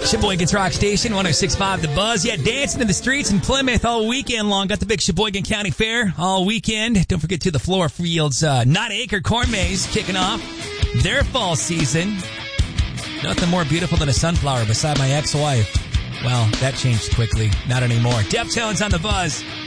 Sheboygan's Rock Station, 106.5 The Buzz. Yeah, dancing in the streets in Plymouth all weekend long. Got the big Sheboygan County Fair all weekend. Don't forget to the Floor Fields Knot Acre Corn Maze kicking off their fall season. Nothing more beautiful than a sunflower beside my ex-wife. Well, that changed quickly. Not anymore. Deftones on The Buzz.